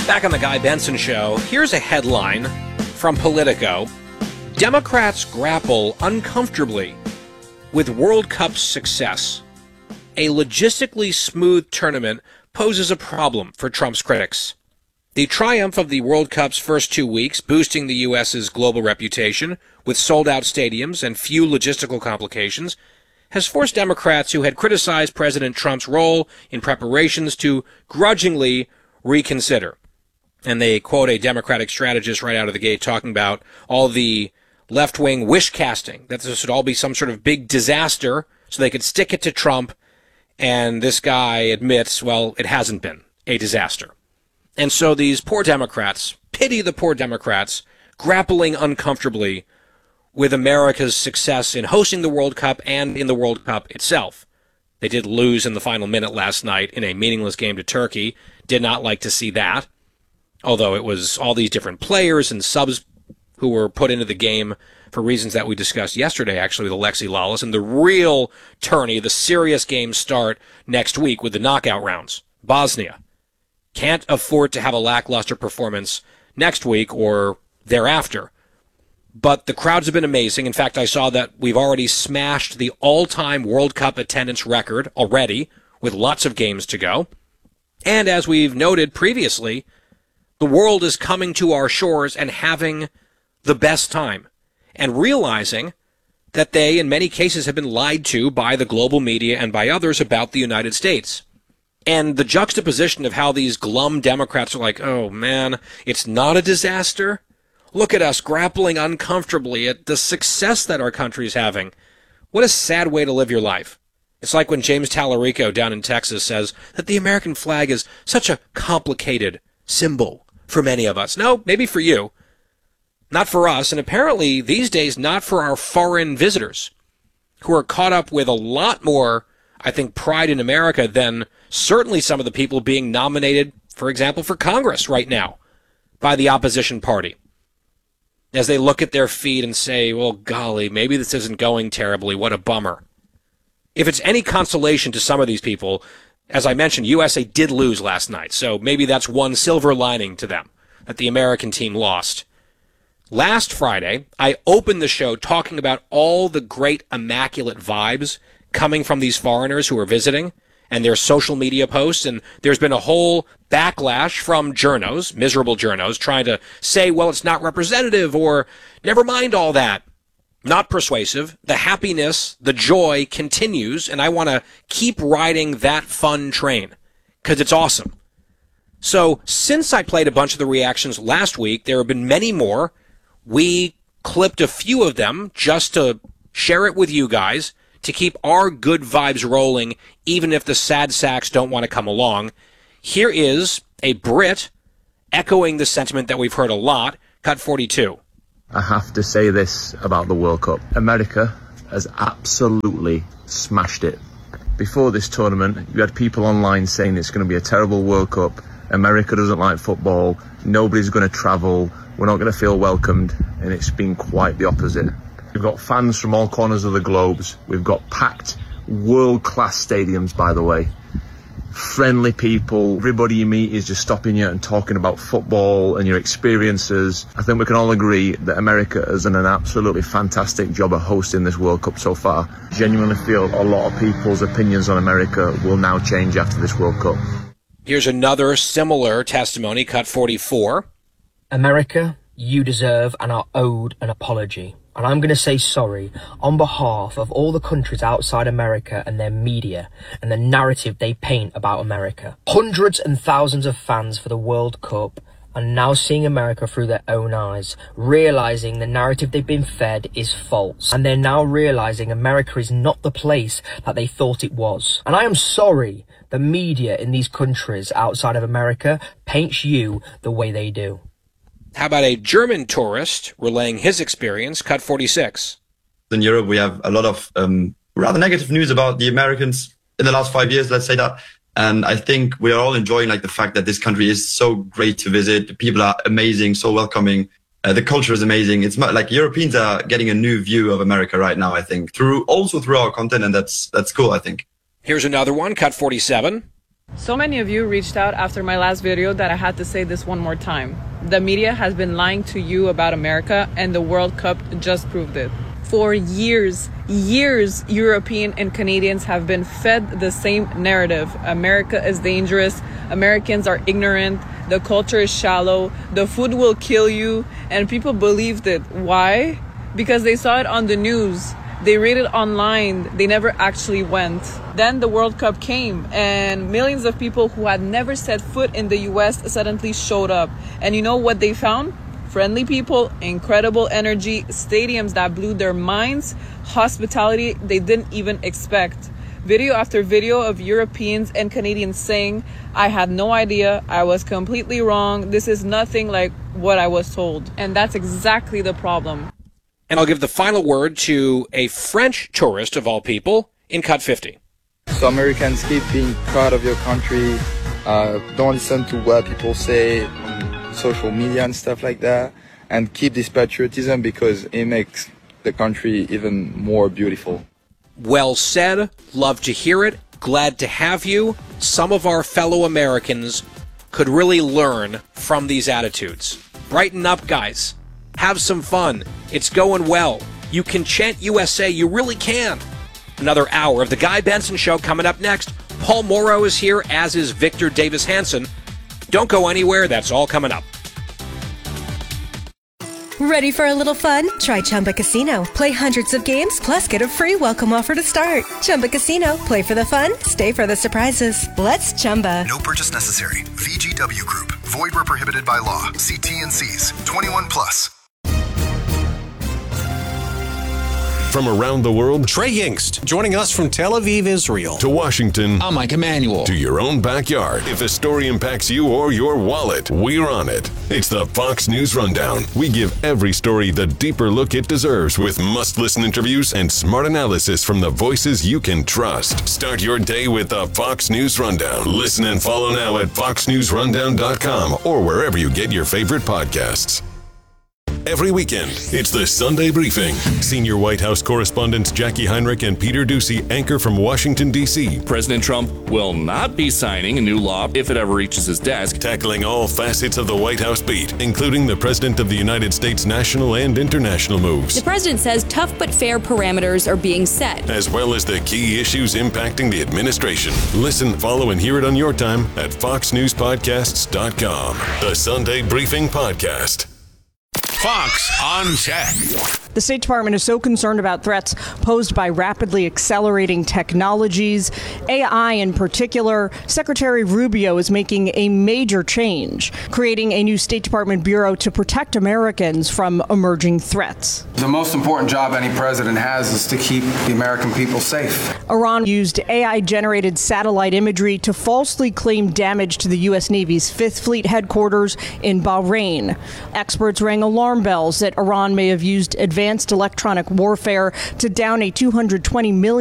Back on the Guy Benson Show, here's a headline from Politico. Democrats grapple uncomfortably with World Cup's success. A logistically smooth tournament poses a problem for Trump's critics. The triumph of the World Cup's first 2 weeks, boosting the U.S.'s global reputation with sold-out stadiums and few logistical complications, has forced Democrats who had criticized President Trump's role in preparations to grudgingly reconsider. And they quote a Democratic strategist right out of the gate talking about all the left-wing wish-casting, that this would all be some sort of big disaster so they could stick it to Trump. And this guy admits, well, it hasn't been a disaster. And so these poor Democrats, pity the poor Democrats, grappling uncomfortably with America's success in hosting the World Cup and in the World Cup itself. They did lose in the final minute last night in a meaningless game to Turkey. Did not like to see that. Although it was all these different players and subs who were put into the game for reasons that we discussed yesterday, actually, with Alexi Lalas. And the real tourney, the serious games start next week with the knockout rounds. Bosnia can't afford to have a lackluster performance next week or thereafter. But the crowds have been amazing. In fact, I saw that we've already smashed the all-time World Cup attendance record already, with lots of games to go. And as we've noted previously, the world is coming to our shores and having the best time, and realizing that they, in many cases, have been lied to by the global media and by others about the United States. And the juxtaposition of how these glum Democrats are like, oh man, it's not a disaster. Look at us grappling uncomfortably at the success that our country's having. What a sad way to live your life. It's like when James Tallarico down in Texas says that the American flag is such a complicated symbol for many of us. No, maybe for you. Not for us, and apparently these days not for our foreign visitors, who are caught up with a lot more, I think, pride in America than certainly some of the people being nominated, for example, for Congress right now by the opposition party. As they look at their feed and say, well, golly, maybe this isn't going terribly, what a bummer. If it's any consolation to some of these people, as I mentioned, USA did lose last night, so maybe that's one silver lining to them, that the American team lost. Last Friday, I opened the show talking about all the great immaculate vibes coming from these foreigners who are visiting and their social media posts, and there's been a whole backlash from journos, miserable journos, trying to say, well, it's not representative, or never mind all that. Not persuasive. The happiness, the joy continues, and I want to keep riding that fun train because it's awesome. So since I played a bunch of the reactions last week, there have been many more. We clipped a few of them just to share it with you guys, to keep our good vibes rolling, even if the sad sacks don't want to come along. Here is a Brit echoing the sentiment that we've heard a lot, Cut 42. I have to say this about the World Cup. America has absolutely smashed it. Before this tournament, you had people online saying it's going to be a terrible World Cup. America doesn't like football. Nobody's going to travel. We're not going to feel welcomed. And it's been quite the opposite. We've got fans from all corners of the globes. We've got packed world-class stadiums, by the way. Friendly people. Everybody you meet is just stopping you and talking about football and your experiences. I think we can all agree that America has done an absolutely fantastic job of hosting this World Cup so far. Genuinely feel a lot of people's opinions on America will now change after this World Cup. Here's another similar testimony, Cut 44. America, you deserve and are owed an apology. And I'm going to say sorry on behalf of all the countries outside America and their media and the narrative they paint about America. Hundreds and thousands of fans for the World Cup are now seeing America through their own eyes, realizing the narrative they've been fed is false. And they're now realizing America is not the place that they thought it was. And I am sorry the media in these countries outside of America paints you the way they do. How about a German tourist relaying his experience, Cut 46. In Europe, we have a lot of rather negative news about the Americans in the last 5 years, let's say that. And I think we are all enjoying the fact that this country is so great to visit. The people are amazing, so welcoming. The culture is amazing. It's like Europeans are getting a new view of America right now, I think, through our content. And that's cool, I think. Here's another one, Cut 47. So many of you reached out after my last video that I had to say this one more time. The media has been lying to you about America, and the World Cup just proved it. For years, European and Canadians have been fed the same narrative. America is dangerous, Americans are ignorant, the culture is shallow, the food will kill you, and people believed it. Why? Because they saw it on the news. They read it online. They never actually went. Then the World Cup came, and millions of people who had never set foot in the US suddenly showed up. And you know what they found? Friendly people, incredible energy, stadiums that blew their minds, hospitality they didn't even expect. Video after video of Europeans and Canadians saying, I had no idea, I was completely wrong, this is nothing like what I was told. And that's exactly the problem. And I'll give the final word to a French tourist, of all people, in Cut 50. So Americans, keep being proud of your country. Don't listen to what people say on social media and stuff like that. And keep this patriotism because it makes the country even more beautiful. Well said. Love to hear it. Glad to have you. Some of our fellow Americans could really learn from these attitudes. Brighten up, guys. Have some fun. It's going well. You can chant USA. You really can. Another hour of The Guy Benson Show coming up next. Paul Morrow is here, as is Victor Davis Hanson. Don't go anywhere. That's all coming up. Ready for a little fun? Try Chumba Casino. Play hundreds of games, plus get a free welcome offer to start. Chumba Casino. Play for the fun, stay for the surprises. Let's Chumba. No purchase necessary. VGW Group. Void where prohibited by law. See T&Cs. 21 plus. From around the world, Trey Yingst, joining us from Tel Aviv, Israel. To Washington. I'm Mike Emanuel. To your own backyard. If a story impacts you or your wallet, we're on it. It's the Fox News Rundown. We give every story the deeper look it deserves with must-listen interviews and smart analysis from the voices you can trust. Start your day with the Fox News Rundown. Listen and follow now at foxnewsrundown.com or wherever you get your favorite podcasts. Every weekend, it's the Sunday Briefing. Senior White House correspondents Jackie Heinrich and Peter Doocy anchor from Washington, D.C. President Trump will not be signing a new law if it ever reaches his desk. Tackling all facets of the White House beat, including the President of the United States national and international moves. The president says tough but fair parameters are being set, as well as the key issues impacting the administration. Listen, follow, and hear it on your time at foxnewspodcasts.com. The Sunday Briefing Podcast. Fox on Tech. The State Department is so concerned about threats posed by rapidly accelerating technologies, AI in particular. Secretary Rubio is making a major change, creating a new State Department bureau to protect Americans from emerging threats. The most important job any president has is to keep the American people safe. Iran used AI-generated satellite imagery to falsely claim damage to the U.S. Navy's Fifth Fleet headquarters in Bahrain. Experts rang alarm bells that Iran may have used advanced electronic warfare to down a $220 million